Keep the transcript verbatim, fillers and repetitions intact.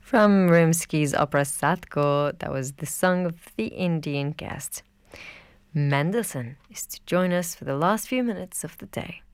From Rimsky's opera Sadko, that was the song of the Indian guest. Mendelssohn is to join us for the last few minutes of the day.